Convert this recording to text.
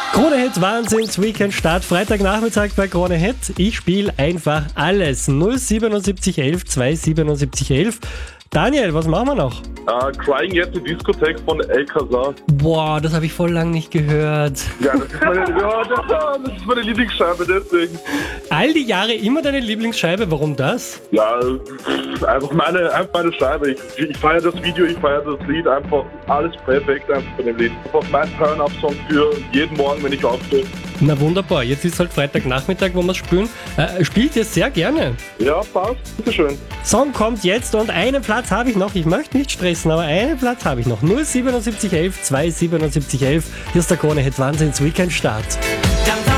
Krone Hit Wahnsinns Weekend Start, Freitagnachmittag bei Krone Hit. Ich spiele einfach alles. 07711 27711. Daniel, was machen wir noch? Crying at the Diskothek von El Cazar. Boah, das habe ich voll lang nicht gehört. Ja, das ist meine Lieblingsscheibe, deswegen. All die Jahre immer deine Lieblingsscheibe, warum das? Ja, einfach meine Scheibe. Ich feiere das Video, ich feiere das Lied, einfach alles perfekt einfach von dem Lied. Einfach mein Turn-Up-Song für jeden Morgen, wenn ich aufstehe. Na wunderbar, jetzt ist halt Freitagnachmittag, wo wir es spielen. Spielt ihr sehr gerne. Ja, passt. Bitteschön. Song kommt jetzt und einen Platz habe ich noch. Ich möchte nicht stressen, aber einen Platz habe ich noch. 07711 27711. Hier ist der Krone Hit Wahnsinns Weekend Start.